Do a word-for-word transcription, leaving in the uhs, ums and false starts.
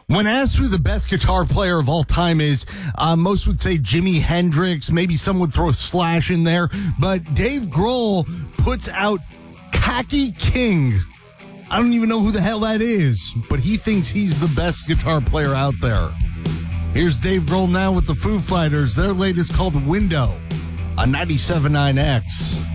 When asked who the best guitar player of all time is, uh, most would say Jimi Hendrix. Maybe some would throw Slash in there. But Dave Grohl puts out Kaki King. I don't even know who the hell that is, but he thinks he's the best guitar player out there. Here's Dave Grohl now with the Foo Fighters. Their latest called Window on ninety-seven point nine X.